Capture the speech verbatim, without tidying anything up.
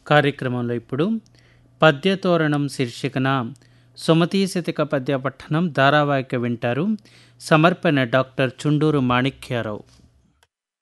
కార్యక్రమంలో ఇప్పుడు పద్యతోరణం శీర్షికన సుమతీ శతక పద్య పఠనం ధారావాహిక వింటారు. సమర్పణ డాక్టర్ చుండూరు మాణిక్యారావు.